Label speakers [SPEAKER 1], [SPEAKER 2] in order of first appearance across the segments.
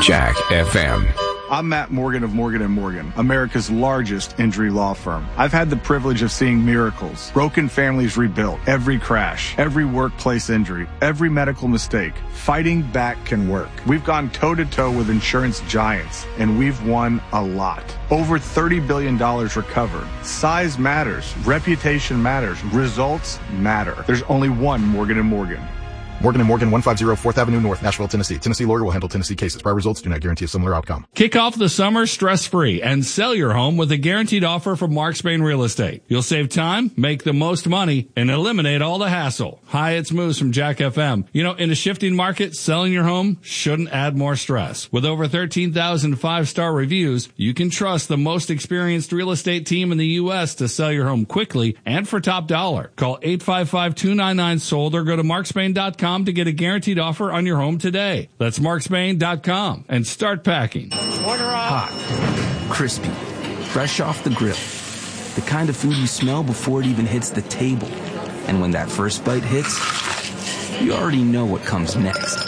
[SPEAKER 1] Jack FM.
[SPEAKER 2] I'm Matt Morgan of Morgan & Morgan, America's largest injury law firm. I've had the privilege of seeing miracles, broken families rebuilt, every crash, every workplace injury, every medical mistake. Fighting back can work. We've gone toe-to-toe with insurance giants, and we've won a lot. Over $30 billion recovered. Size matters. Reputation matters. Results matter. There's only one Morgan & Morgan.
[SPEAKER 3] Morgan & Morgan, 150 4th Avenue North, Nashville, Tennessee. Tennessee lawyer will handle Tennessee cases. Prior results do not guarantee a similar outcome.
[SPEAKER 4] Kick off the summer stress-free and sell your home with a guaranteed offer from Mark Spain Real Estate. You'll save time, make the most money, and eliminate all the hassle. Hi, it's Moose from Jack FM. You know, in a shifting market, selling your home shouldn't add more stress. With over 13,000 five-star reviews, you can trust the most experienced real estate team in the U.S. to sell your home quickly and for top dollar. Call 855-299-SOLD or go to markspain.com to get a guaranteed offer on your home today. That's markspain.com and start packing.
[SPEAKER 5] Hot, crispy, fresh off the grill. The kind of food you smell before it even hits the table. And when that first bite hits, you already know what comes next.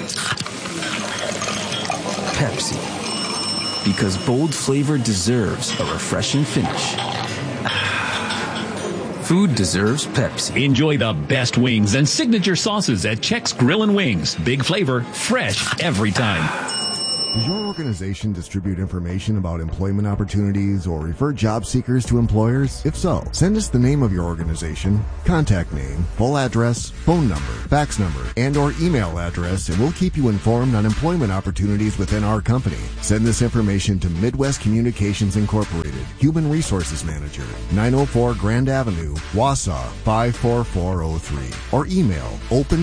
[SPEAKER 5] Pepsi. Because bold flavor deserves a refreshing finish. Food deserves Pepsi.
[SPEAKER 6] Enjoy the best wings and signature sauces at Check's Grill & Wings. Big flavor, fresh every time.
[SPEAKER 7] Does your organization distribute information about employment opportunities or refer job seekers to employers? If so, send us the name of your organization, contact name, full address, phone number, fax number, and or email address, and we'll keep you informed on employment opportunities within our company. Send this information to Midwest Communications Incorporated, Human Resources Manager, 904 Grand Avenue, Wausau 54403, or email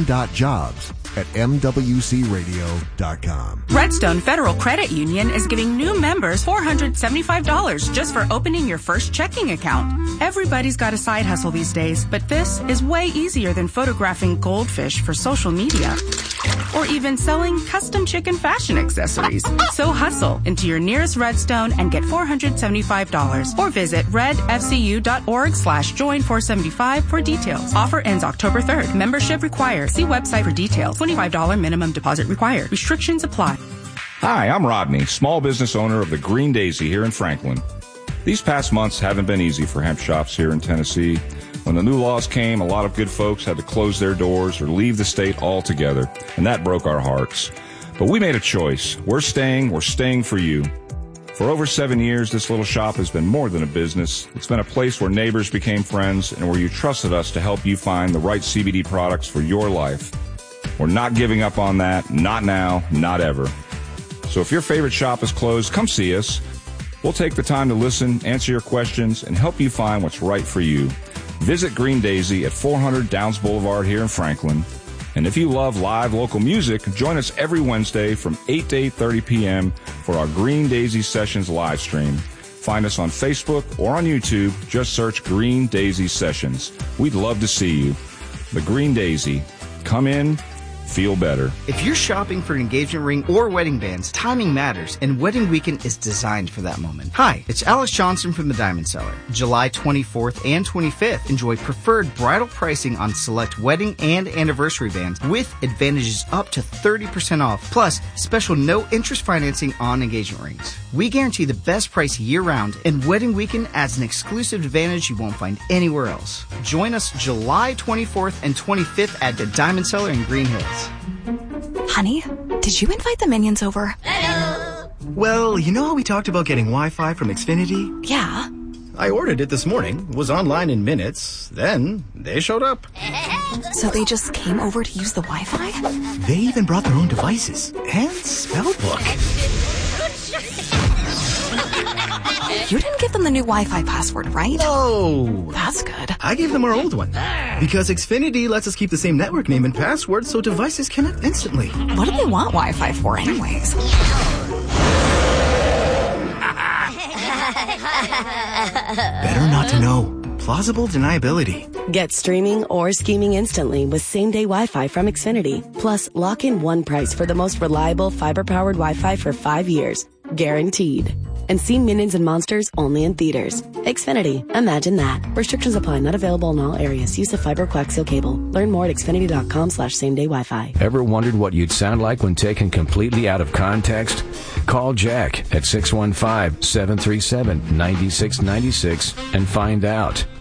[SPEAKER 7] open.jobs@mwcradio.com.
[SPEAKER 8] Redstone Federal Credit Union is giving new members $475 just for opening your first checking account. Everybody's got a side hustle these days, but this is way easier than photographing goldfish for social media or even selling custom chicken fashion accessories. So hustle into your nearest Redstone and get $475 or visit redfcu.org/join475 for details. Offer ends October 3rd. Membership required. See website for details. $25 minimum deposit required. Restrictions apply.
[SPEAKER 9] Hi, I'm Rodney, small business owner of the Green Daisy here in Franklin. These past months haven't been easy for hemp shops here in Tennessee. When the new laws came, a lot of good folks had to close their doors or leave the state altogether, and that broke our hearts. But we made a choice. We're staying for you. For over 7 years, this little shop has been more than a business. It's been a place where neighbors became friends and where you trusted us to help you find the right CBD products for your life. We're not giving up on that, not now, not ever. So if your favorite shop is closed, come see us. We'll take the time to listen, answer your questions, and help you find what's right for you. Visit Green Daisy at 400 Downs Boulevard here in Franklin. And if you love live local music, join us every Wednesday from 8 to 8:30 p.m. for our Green Daisy Sessions live stream. Find us on Facebook or on YouTube. Just search Green Daisy Sessions. We'd love to see you. The Green Daisy. Come in. Feel better.
[SPEAKER 10] If you're shopping for an engagement ring or wedding bands, timing matters, and Wedding Weekend is designed for that moment. Hi, it's Alex Johnson from the Diamond Seller. July 24th and 25th, enjoy preferred bridal pricing on select wedding and anniversary bands with advantages up to 30% off, plus special no-interest financing on engagement rings. We guarantee the best price year-round, and Wedding Weekend adds an exclusive advantage you won't find anywhere else. Join us July 24th and 25th at the Diamond Seller in Green Hills.
[SPEAKER 11] Honey, did you invite the minions over?
[SPEAKER 12] Hello. Well, you know how we talked about getting Wi-Fi from Xfinity?
[SPEAKER 11] Yeah.
[SPEAKER 12] I ordered it this morning, was online in minutes, then they showed up.
[SPEAKER 11] So they just came over to use the Wi-Fi?
[SPEAKER 12] They even brought their own devices and spell book.
[SPEAKER 11] You didn't give them the new Wi-Fi password, right?
[SPEAKER 12] No.
[SPEAKER 11] That's good.
[SPEAKER 12] I gave them our old one. Because Xfinity lets us keep the same network name and password so devices connect instantly.
[SPEAKER 11] What do they want Wi-Fi for anyways?
[SPEAKER 12] Better not to know. Plausible deniability.
[SPEAKER 13] Get streaming or scheming instantly with same-day Wi-Fi from Xfinity. Plus, lock in one price for the most reliable fiber-powered Wi-Fi for 5 years. Guaranteed. and see Minions and Monsters only in theaters. Xfinity. Imagine that. Restrictions apply. Not available in all areas. Use of fiber coaxial cable. Learn more at xfinity.com/same-day Wi-Fi.
[SPEAKER 1] Ever wondered what you'd sound like when taken completely out of context? Call Jack at 615-737-9696 and find out.